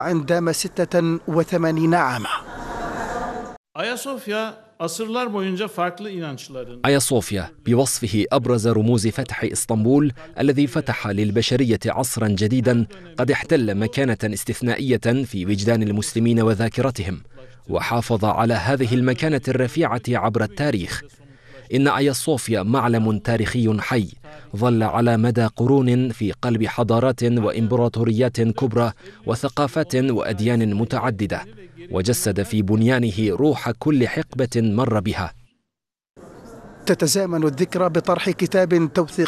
عندما 86 عاما. آيا صوفيا بوصفه أبرز رموز فتح إسطنبول الذي فتح للبشرية عصرا جديدا قد احتل مكانة استثنائية في وجدان المسلمين وذاكرتهم، وحافظ على هذه المكانة الرفيعة عبر التاريخ. إن آيا صوفيا معلم تاريخي حي ظل على مدى قرون في قلب حضارات وإمبراطوريات كبرى وثقافات وأديان متعددة، وجسد في بنيانه روح كل حقبة مر بها. تتزامن الذكرى بطرح كتاب توثيقي